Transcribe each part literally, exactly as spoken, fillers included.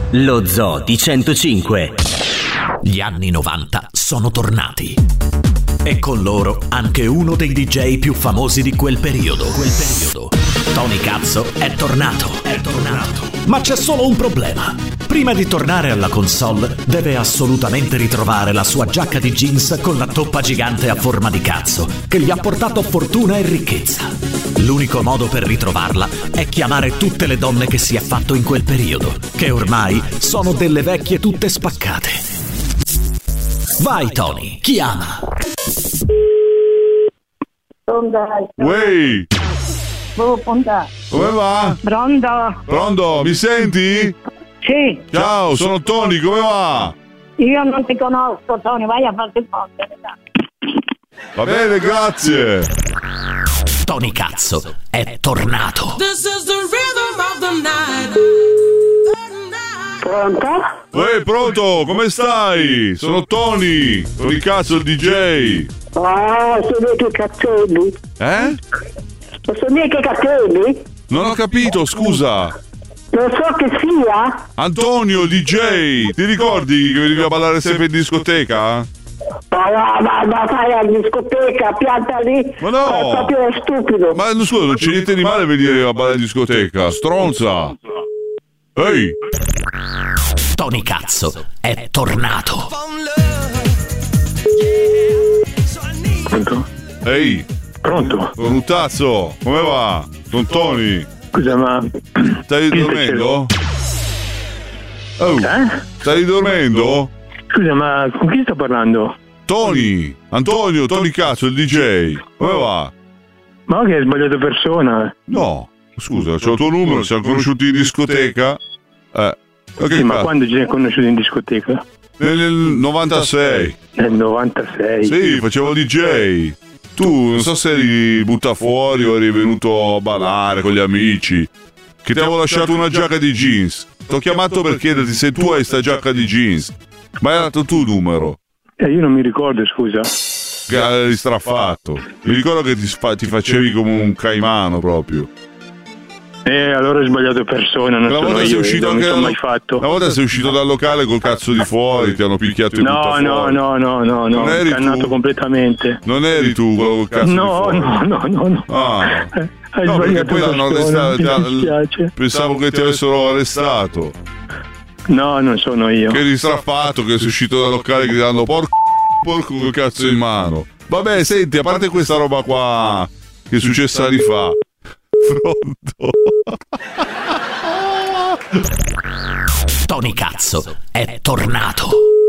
Lo Zoo di centocinque. Gli anni novanta sono tornati. E con loro anche uno dei D J più famosi di quel periodo. Quel periodo. Tony Cazzo è tornato. È tornato. Ma c'è solo un problema. Prima di tornare alla console deve assolutamente ritrovare la sua giacca di jeans con la toppa gigante a forma di cazzo, che gli ha portato fortuna e ricchezza. L'unico modo per ritrovarla è chiamare tutte le donne che si è fatto in quel periodo, che ormai sono delle vecchie tutte spaccate. Vai Tony, chiama! Uè! Oh, pronto? Come va? Pronto? Pronto? Mi senti? Sì. Ciao, sono Tony, come va? Io non ti conosco, Tony, vai a farti forte. Va bene, grazie. Tony Cazzo è tornato. This is the rhythm of the night. Pronto? Uè, pronto? Come stai? Sono Tony, Tony Cazzo il D J. Oh, sono dei cattivi. Eh? Sono dei cattivi? Non ho capito, scusa. Non so che sia. Antonio, D J, ti ricordi che venivi a ballare sempre in discoteca? Ma va, va, fai a discoteca, pianta lì. Ma no! È proprio stupido. Ma scusa, non c'è niente di male venire a ballare in discoteca, stronza! Ehi! Tony Cazzo è tornato. Pronto? Ehi! Pronto? Cornuttazzo, come va? Sono Tony. Scusa, ma... Stai Chi dormendo? Oh, Eh? stai dormendo? Scusa, ma con chi sto parlando? Tony! Antonio, Tony Cazzo, il D J. Come va? Ma che hai sbagliato persona? No, scusa, c'ho il tuo numero, ci siamo conosciuti in discoteca. Eh, ok, Sì, ma cazzo. quando ci siamo conosciuti in discoteca? Nel, nel novantasei. Nel novantasei. Sì, facevo D J. Tu non so se eri buttafuori o eri venuto a ballare con gli amici. Che ti avevo lasciato una giacca di jeans. Ti ho chiamato per chiederti se tu hai sta giacca di jeans. Ma hai dato tu il numero. Eh, io non mi ricordo, scusa. Che eri strafatto. Mi ricordo che ti, sfa- ti facevi come un caimano proprio. Eh, allora hai sbagliato persona, non Una sono volta sei io, uscito non mi anche sono dal- mai fatto. Una volta sei uscito dal locale col cazzo di fuori, ti hanno picchiato i No, buttafuori. no, no, no, no, Non no, eri cannato tu? completamente. Non eri tu quello col cazzo No, di fuori? no, no, no, no. Ah. Eh, Hai No, perché sbagliato poi l'hanno persona, arrestato. mi dispiace. Pensavo che ti avessero arrestato. No, non sono io. Che eri straffatto, che sei uscito dal locale gridando porco, porco col cazzo in mano. Vabbè, senti, a parte questa roba qua che è successa anni fa. Pronto? Tony Cazzo è tornato.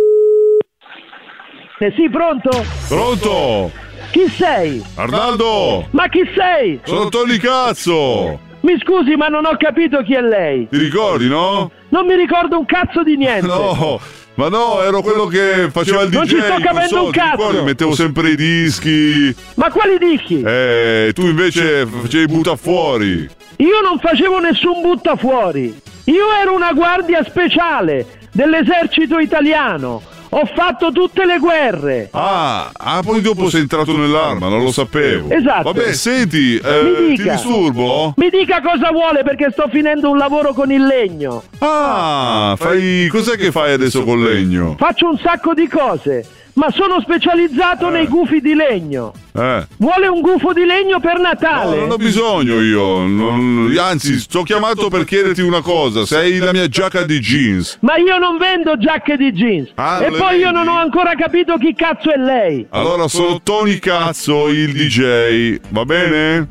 Eh sì, pronto? Pronto? Chi sei? Arnaldo! Ma chi sei? Sono Tony Cazzo! Mi scusi, ma non ho capito chi è lei. Ti ricordi, no? Non mi ricordo un cazzo di niente. No, ma no, ero quello che faceva il D J. Non ci sto in capendo console, un ti cazzo. ricordi? Mettevo sempre i dischi. Ma quali dischi? Eh, tu invece facevi butta fuori. Io non facevo nessun butta fuori. Io ero una guardia speciale dell'esercito italiano. Ho fatto tutte le guerre. Ah, ah, poi dopo sei entrato nell'arma, non lo sapevo. Esatto. Vabbè, senti, eh, Mi ti dica. disturbo? Mi dica cosa vuole perché sto finendo un lavoro con il legno. Ah, fai... cos'è che fai adesso col legno? Faccio un sacco di cose, ma sono specializzato nei gufi di legno. Eh. Vuole un gufo di legno per No, Natale? non ho bisogno io. Non- Anzi, ti ho chiamato per chiederti una cosa. Se hai la mia giacca di jeans. Ma io non vendo giacche di jeans. Ah, e non le poi io vendi? non ho ancora capito chi cazzo è lei. Allora sono Tony Cazzo, il D J. Va bene?